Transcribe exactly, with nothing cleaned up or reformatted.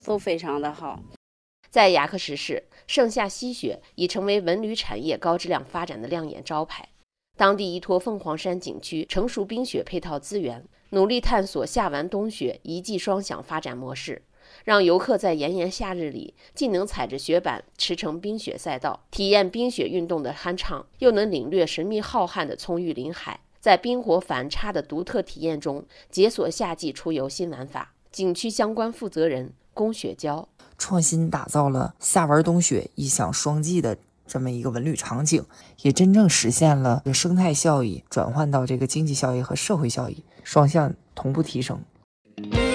都非常的好。 在牙克石市，盛夏溪雪已成为文旅产业高质量发展的亮眼招牌。当地依托凤凰山景区成熟冰雪配套资源，努力探索夏完冬雪一季双享发展模式，让游客在炎炎夏日里既能踩着雪板驰骋冰雪赛道，体验冰雪运动的酣畅，又能领略神秘浩瀚的葱郁林海，在冰火反差的独特体验中解锁夏季出游新玩法。景区相关负责人龚雪娇， 创新打造了夏玩冬雪一享双季的这么一个文旅场景，也真正实现了生态效益转换到这个经济效益和社会效益双向同步提升。